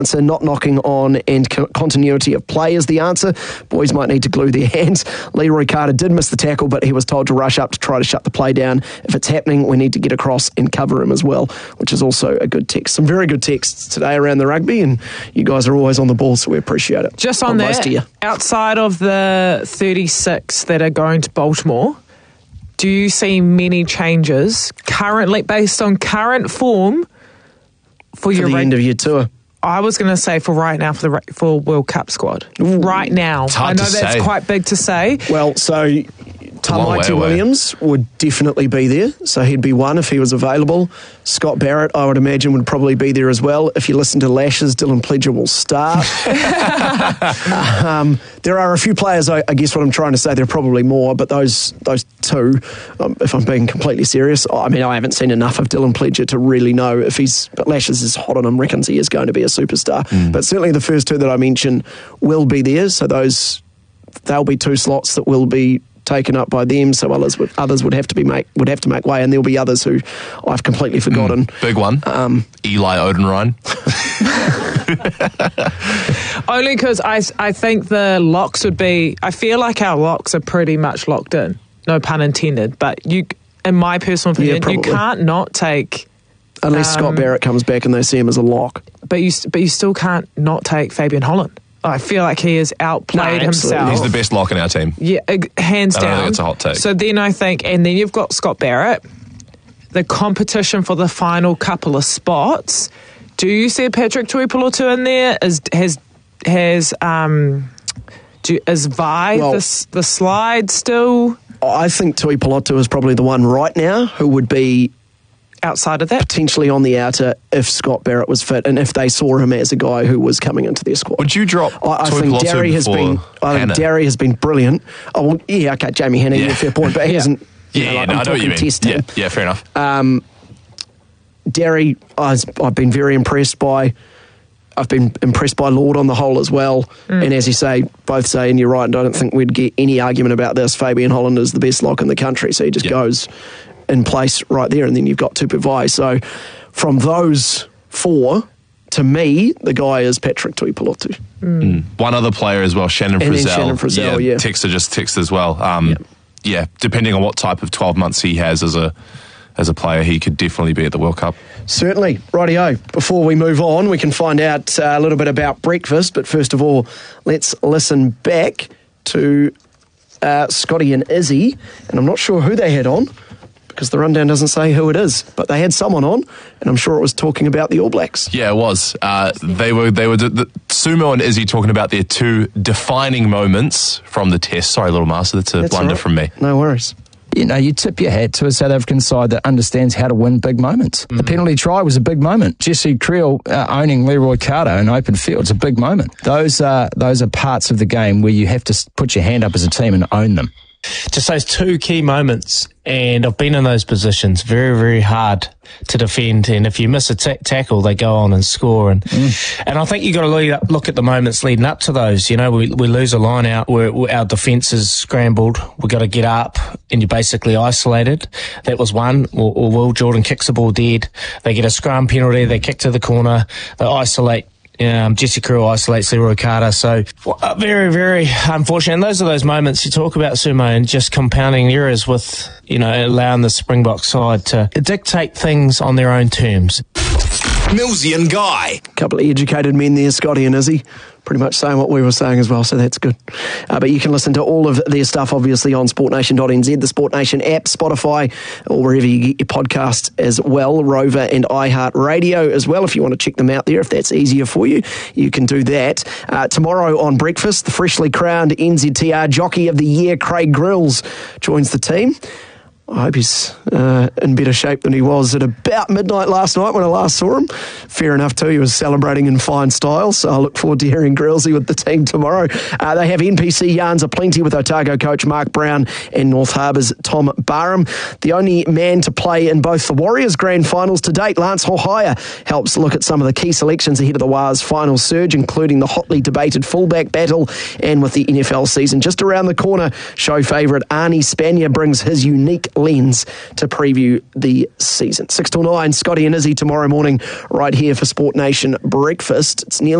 So not knocking on and continuity of play is the answer. Boys might need to glue their hands. Leroy Carter did miss the tackle, but he was told to rush up to try to shut the play down. If it's happening, we need to get across and cover him as well, which is also a good text. Some very good texts today around the rugby, and you guys are always on the ball, so we appreciate it. Just on that, outside of the 36 that are going to Baltimore, do you see many changes currently based on current form for your the end of your tour? I was going to say for right now for World Cup squad. Ooh. Right now. I know that's quite big to say. Well, so Tamaiti Williams would definitely be there. So he'd be one if he was available. Scott Barrett, I would imagine, would probably be there as well. If you listen to Lashes, Dylan Pledger will start. There are a few players, I guess what I'm trying to say, there are probably more, but those two, if I'm being completely serious, I mean, I haven't seen enough of Dylan Pledger to really know if but Lashes is hot on him, reckons he is going to be a superstar. But certainly the first two that I mentioned will be there, so they'll be two slots that will be taken up by them, so others would have to make way, and there'll be others who I've completely forgotten. Big one, Eli Odenrine. Only because I think the locks would be. I feel like our locks are pretty much locked in. No pun intended, but in my personal opinion, you can't not take. Unless Scott Barrett comes back and they see him as a lock. But you still can't not take Fabian Holland. I feel like he has outplayed himself. He's the best lock in our team. Yeah, hands down. I don't think it's a hot take. So then I think, and then you've got Scott Barrett, the competition for the final couple of spots. Do you see Patrick Tuipulotu in there? Is Vi the slide still? I think Tuipulotu is probably the one right now who would be outside of that, potentially on the outer if Scott Barrett was fit and if they saw him as a guy who was coming into their squad. Would you drop? I think Darry has been. I think Darry has been brilliant. Oh, well, yeah, okay, Jamie Hannah, yeah, fair point, but he hasn't. I know what you mean. Yeah, fair enough. Darry, I've been very impressed by. I've been impressed by Lord on the whole as well. And as you say, both say, and you're right, and I don't think we'd get any argument about this, Fabian Holland is the best lock in the country, so he just goes in place right there, and then you've got Tupuvi. So from those four, to me, the guy is Patrick Tuipulotu. One other player as well, Shannon Frizzell. Shannon Frizzell, yeah. Texter just texted as well. Yeah, depending on what type of 12 months he has as a player, he could definitely be at the World Cup. Certainly. Rightio. Before we move on, we can find out a little bit about breakfast, but first of all, let's listen back to Scotty and Izzy, and I'm not sure who they had on, because the rundown doesn't say who it is, but they had someone on, and I'm sure it was talking about the All Blacks. Yeah, it was. They were Sumo and Izzy talking about their two defining moments from the test. Sorry, Little Master, that's a blunder from me. No worries. You know, you tip your hat to a South African side that understands how to win big moments. The penalty try was a big moment. Jesse Creel owning Leroy Carter in open field is a big moment. Those are parts of the game where you have to put your hand up as a team and own them. Just those two key moments, and I've been in those positions, very, very hard to defend, and if you miss a tackle, they go on and score, and I think you got to look at the moments leading up to those. You know, we lose a line out where our defence is scrambled, we got to get up, and you're basically isolated. That was one. Or Will Jordan kicks the ball dead, they get a scrum penalty, they kick to the corner, they isolate. Jesse Creel isolates Leroy Carter, so very, very unfortunate. And those are those moments you talk about, Sumo, and just compounding errors with, allowing the Springbok side to dictate things on their own terms. Millsy and Guy. A couple of educated men there, Scotty and Izzy. Pretty much saying what we were saying as well, so that's good. But you can listen to all of their stuff, obviously, on sportnation.nz, the Sport Nation app, Spotify, or wherever you get your podcasts as well, Rover and iHeartRadio as well. If you want to check them out there, if that's easier for you, you can do that. Tomorrow on Breakfast, the freshly crowned NZTR Jockey of the Year, Craig Grills, joins the team. I hope he's in better shape than he was at about midnight last night when I last saw him. Fair enough too, he was celebrating in fine style, so I look forward to hearing Grillsy with the team tomorrow. They have NPC yarns aplenty with Otago coach Mark Brown and North Harbour's Tom Barham. The only man to play in both the Warriors grand finals to date, Lance Hohaia, helps look at some of the key selections ahead of the Wars final surge, including the hotly debated fullback battle, and with the NFL season just around the corner, show favourite Arnie Spanier brings his unique lens to preview the season. 6 till 9, Scotty and Izzy tomorrow morning right here for Sport Nation Breakfast. It's nearly